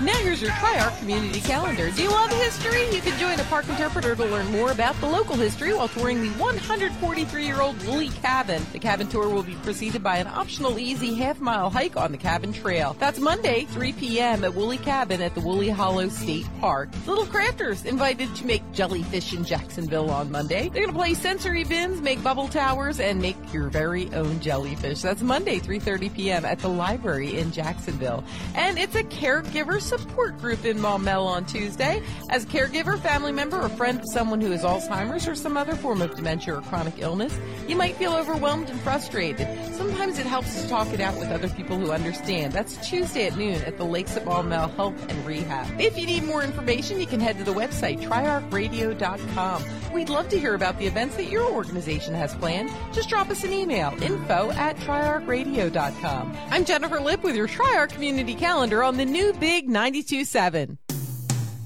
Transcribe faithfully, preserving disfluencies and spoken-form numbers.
Now here's your Tri-Arc Community Calendar. Do you love history? You can join a park interpreter to learn more about the local history while touring the one hundred forty-three-year-old Woolly Cabin. The cabin tour will be preceded by an optional easy half-mile hike on the Cabin Trail. That's Monday, three p.m. at Woolly Cabin at the Woolly Hollow State Park. Little Crafters invited to make jellyfish in Jacksonville on Monday. They're going to play sensory bins, make bubble towers, and make your very own jellyfish. That's Monday, three thirty p.m. at the library in Jacksonville. And it's a caregiver support group in Maumelle on Tuesday. As a caregiver, family member, or friend of someone who has Alzheimer's or some other form of dementia or chronic illness, you might feel overwhelmed and frustrated. Sometimes it helps to talk it out with other people who understand. That's Tuesday at noon at the Lakes at Maumelle Health and Rehab. If you need more information, you can head to the website, tri arc radio dot com. We'd love to hear about the events that your organization has planned. Just drop us an email, info at tri arc radio dot com. I'm Jennifer Lipp with your Tri-Arc Community Calendar on the new Big ninety-two point seven.